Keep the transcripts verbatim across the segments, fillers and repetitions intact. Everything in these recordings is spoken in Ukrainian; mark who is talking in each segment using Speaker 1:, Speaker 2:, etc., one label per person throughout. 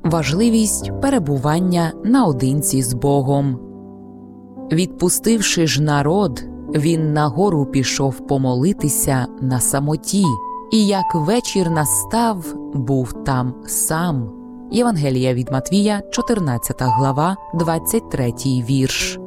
Speaker 1: важливість перебування наодинці з Богом. Відпустивши ж народ, він нагору пішов помолитися на самоті, і як вечір настав, був там сам. Євангелія від Матвія, чотирнадцята глава, двадцять третій вірш.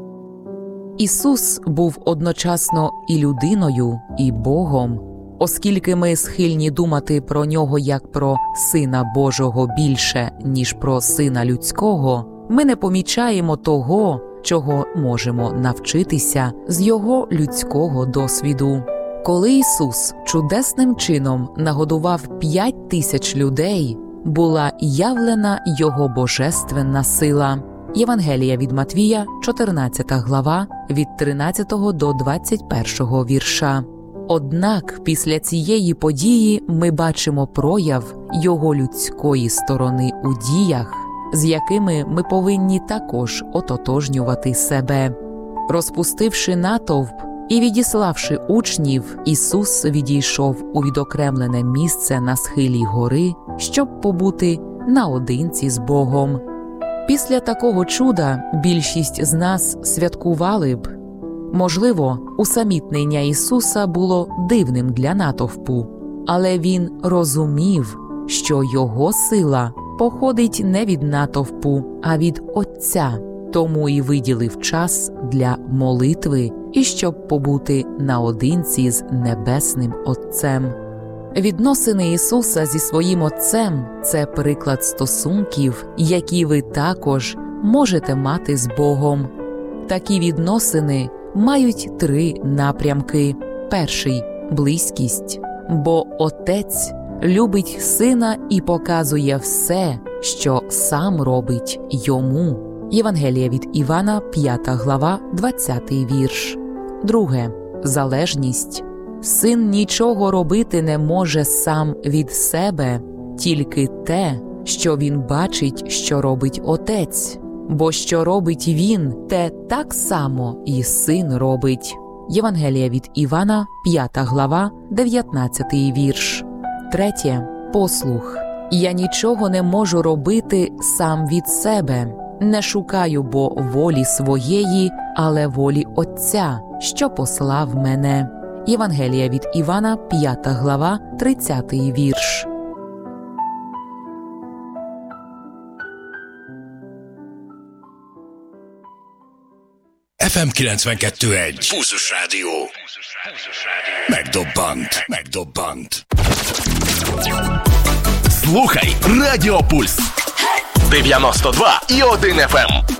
Speaker 1: Ісус був одночасно і людиною, і Богом. Оскільки ми схильні думати про Нього як про Сина Божого більше, ніж про Сина Людського, ми не помічаємо того, чого можемо навчитися з Його людського досвіду. Коли Ісус чудесним чином нагодував п'ять тисяч людей, була явлена Його божественна сила. Євангелія від Матвія, чотирнадцята глава, від тринадцятого до двадцять першого вірша. Однак після цієї події ми бачимо прояв Його людської сторони у діях, з якими ми повинні також ототожнювати себе. Розпустивши натовп і відіславши учнів, Ісус відійшов у відокремлене місце на схилі гори, щоб побути наодинці з Богом. Після такого чуда більшість з нас святкували б. Можливо, усамітнення Ісуса було дивним для натовпу, але Він розумів, що Його сила походить не від натовпу, а від Отця, тому і виділив час для молитви і щоб побути наодинці з Небесним Отцем. Відносини Ісуса зі своїм Отцем – це приклад стосунків, які ви також можете мати з Богом. Такі відносини мають три напрямки. Перший – близькість, бо Отець любить Сина і показує все, що Сам робить Йому. Євангелія від Івана, п'ята глава, двадцятий вірш. Друге – залежність. Син нічого робити не може сам від себе, тільки те, що він бачить, що робить Отець. Бо що робить він, те так само і Син робить. Євангелія від Івана, п'ята глава, дев'ятнадцятий вірш. Третє – послух. Я нічого не можу робити сам від себе. Не шукаю бо волі своєї, але волі Отця, що послав мене. Євангелія від Івана, п'ята глава, тридцятий вірш.
Speaker 2: еф ем kilencvenkettő egy. Pulzus Rádió. Megdobbant. Megdobbant.
Speaker 3: Слухай Радіо Пульс. дев'яносто два і один еф ем.